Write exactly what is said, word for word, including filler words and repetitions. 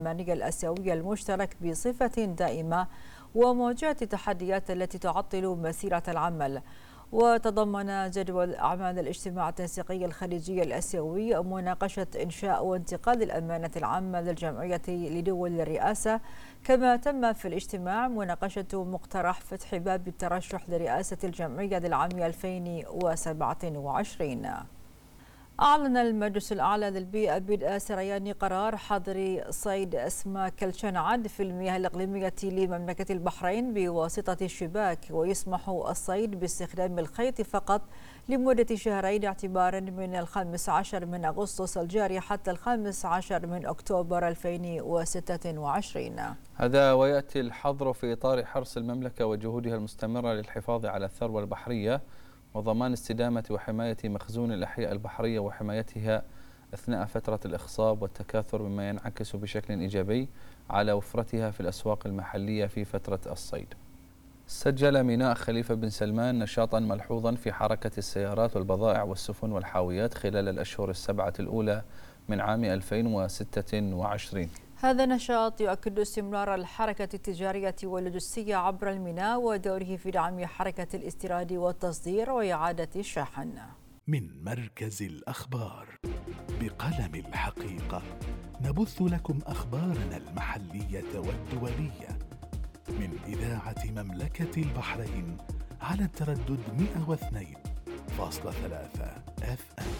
الأمني الآسيوي المشترك بصفة دائمة ومواجهة التحديات التي تعطل مسيرة العمل. وتضمن جدول أعمال الاجتماع التنسيقي الخليجي الآسيوي مناقشة إنشاء وانتقال الأمانة العامة للجمعية لدول الرئاسة، كما تم في الاجتماع مناقشة مقترح فتح باب الترشح لرئاسة الجمعية للعام ألفين وسبعة وعشرين. أعلن المجلس الأعلى للبيئة بدء سريان قرار حظر صيد أسماك الشنعد في المياه الإقليمية لمملكة البحرين بواسطة الشباك، ويسمح الصيد باستخدام الخيط فقط لمدة شهرين اعتبارا من الخامس عشر من أغسطس الجاري حتى الخامس عشر من أكتوبر ألفين وستة وعشرين. هذا ويأتي الحظر في إطار حرص المملكة وجهودها المستمرة للحفاظ على الثروة البحرية وضمان استدامة وحماية مخزون الأحياء البحرية وحمايتها أثناء فترة الإخصاب والتكاثر، مما ينعكس بشكل إيجابي على وفرتها في الأسواق المحلية في فترة الصيد. سجل ميناء خليفة بن سلمان نشاطا ملحوظا في حركة السيارات والبضائع والسفن والحاويات خلال الأشهر السبعة الأولى من عام ألفين وستة وعشرين. هذا النشاط يؤكد استمرار الحركة التجارية واللوجستية عبر الميناء ودوره في دعم حركة الاستيراد والتصدير وإعادة الشحن. من مركز الأخبار بقلم الحقيقة نبث لكم أخبارنا المحلية والدولية من إذاعة مملكة البحرين على التردد مئة واثنين فاصلة ثلاثة إف إم.